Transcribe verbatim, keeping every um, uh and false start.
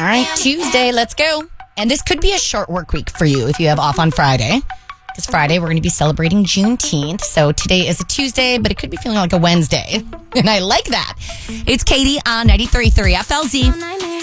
All right, Tuesday, let's go. And this could be a short work week for you if you have off on Friday. Because Friday, we're going to be celebrating Juneteenth. So today is a Tuesday, but it could be feeling like a Wednesday. And I like that. It's Katie on ninety-three point three F L Z.